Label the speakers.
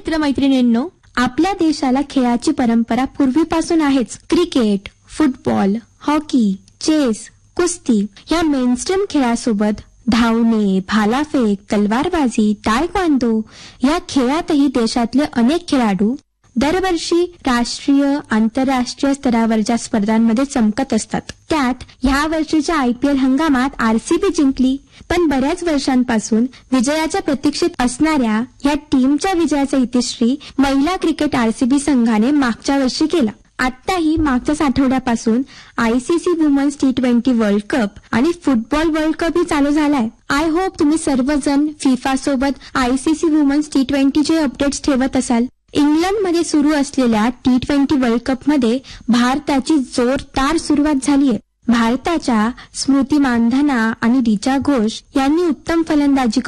Speaker 1: मित्रमैत्रिणींनो, आपल्या देशाला खेळाची परंपरा पूर्वीपासून आहेच. क्रिकेट, फुटबॉल, हॉकी, चेस, कुस्ती या मेनस्ट्रीम खेळासोबत धावणे, भालाफेक, तलवारबाजी, तायक्वांदो या खेळातही देशातले अनेक खेळाडू दरवर्षी राष्ट्रीय, आंतरराष्ट्रीय स्तरावरच्या स्पर्धांमध्ये चमकत असतात. त्यात ह्या वर्षीच्या IPL हंगामात RCB जिंकली. पण बऱ्याच वर्षांपासून विजयाच्या प्रतीक्षेत असणाऱ्या या टीमच्या विजयाचा इतिश्री महिला क्रिकेट RCB संघाने मागच्या वर्षी केला. आत्ताही मागच्याच आठवड्यापासून ICC women's T20 world cup आणि फुटबॉल वर्ल्ड कप ही चालू झालाय. आय होप तुम्ही सर्वजण FIFA सोबत ICC वुमन्स T20 चे अपडेट्स ठेवत असाल. इंग्लंडमध्ये सुरू असलेल्या T20 वर्ल्ड कप मध्ये भारताची जोरदार सुरुवात झालीय. भारताच्या स्मृती मानधना आणि ऋचा घोष यांनी उत्तम फलंदाजी